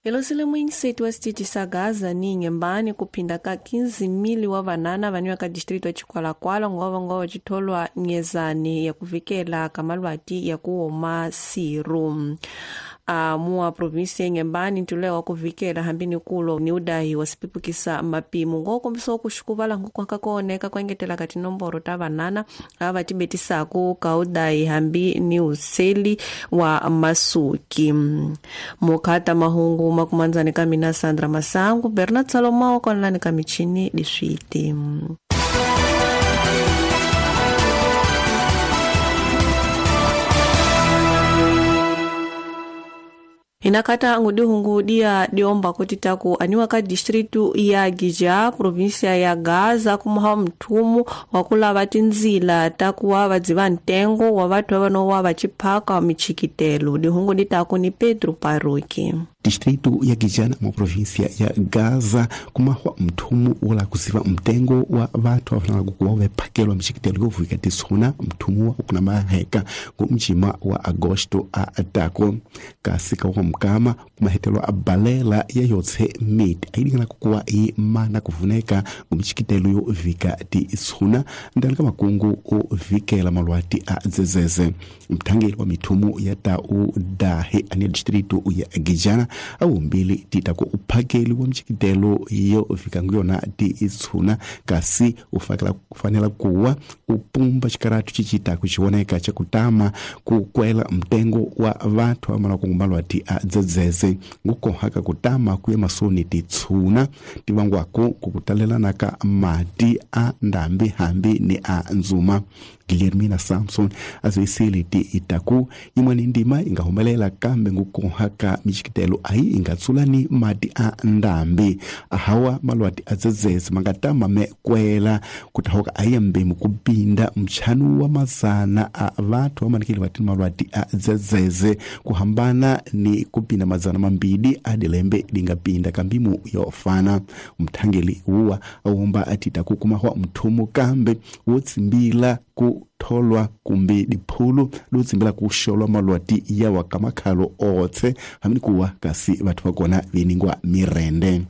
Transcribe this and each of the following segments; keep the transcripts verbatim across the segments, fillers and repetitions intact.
Elosile muinseti wa stiti sa Gaza ni nyembani kupinda ka quinze mili wa vanana vaniwa ka distrito ya Chikwalakwala ngova ngova chitolwa nyezani ya kuvikela kamalwati ya kuoma siru. Uh, mua provinsi ya nyembani ntulewa kuvikela hambini kulo ni udahi wasipipukisa mapimu ngoko mso kushukuvala nguko kakoneka kwengetela kati nomboro ta vanana ava tibetisaku ka udahi hambi ni useli wa masuki. Mukata mahungu makumanzani kamina Sandra Masangu, Bernard Salomao kwa nlani kamichini diswiti. Inakata ngudi hungudia diomba kutitaku aniwa ka distritu ya Gija, provinsia ya Gaza kumuha mtumu wakula vatinzila takuwa wadziva ntengo wa watu wano wa wachipaka wa michikitelu. Di hungu ditaku ni Pedro Paroki. Distrito ya Gijana mu provinsia ya Gaza kumahwa mtumu wala kusiva mtengo wa watu wafana kukuwa wepakelo mchikitelu yovwika tisuna mtumu wa ukuna maheka kumchima wa Agosto a atako kasika wa mkama kumahetelo abalela ya yotse miti aidingana kukuwa i mana kuvuneka kumchikitelu yovwika tisuna ndalika makungu o vikela malwati a zezeze mtangeli wa mitumu ya ta u dahe ania distrito ya Gijana au mbili titako upakeli wa mchikitelo iyo ufikanguyona di isuna kasi ufakela kufanela kuwa upumba chikaratu chichita kuchioneka cha kutama kukwela mtengo wa watu amana kungumbalwa ti azazeze nguko haka kutama kuye masoni titsuna tiwangu wako kukutalela naka mati a ndambi hambi ni a nzuma. Guillermina Samson azisili ti itaku imwani ndima ingahumelela kambe nguko haka michikitelo ai ingatsulani mati a ndambi ahawa malwati azazeze mangatama mekwela kutahoka ayambe mukubinda mchanu wa mazana a watu wamanikili wati malwati azazeze kuhambana ni kupinda mazana mambidi adilembe lingapinda kambimu yofana mtangeli uwa awomba atitaku kumahwa mtumu kambe wotsimbila kutolwa kumbi dipulu lutsimbila kusholwa malwati ya wakamakalo otse hamini kuwa kasi watu wakona viningwa mirende.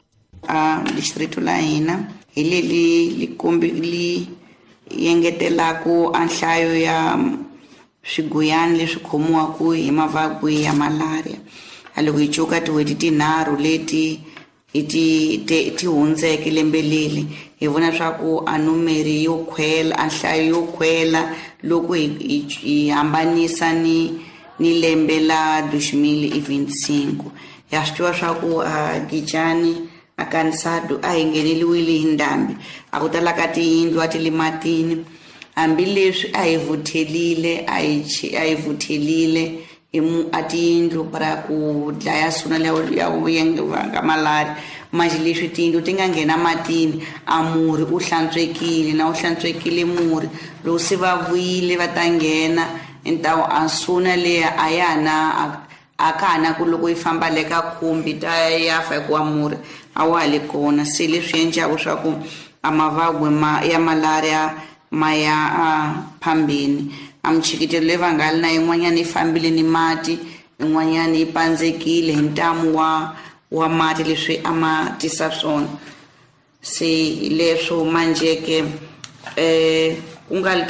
Uh, distrito la hina ili li, li kumbi li yengetela ku anhlayo ya swiguyani leswi khomiwa ku hi mavabwa ya malaria aloko hi chuka tiweti tinharhu leti iti ti hundzeke lembe leli hi vona swaku anumeri yo khwela anhlayo yo khwela loko hi, hi hambanisa ni ni lembe la two thousand twenty-five ya switiva swaku uh, Gijani akansado a hi ngheneliwile hi ndhambi a ku tala ka tiyindlu a ti le matini hambileswi a hi vuthelile a hi a hi vuthelile imu atiyindlu para ku dlaya suna ya vuyenge malaria manje leswi tiyindlu ti nga nghena matini a murhi u hlantswekile na u hlantswekile murhi loko se va vuyile va ta nghena entawo a suna leya a yana a kana ku loko yi famba le ka khumbi ta yafa hikuva murhi a wa le kona se leswi endlaka swa ku a mavabwa ya malaria ma ya a phambeni a michikitelo leyi va nga li na yin'wanyana yi fambile ni mati yin'wanyana yi pandzekile hi ntamu wa wa mati leswi a ma tisa swona se leswo manjeke eh ku nga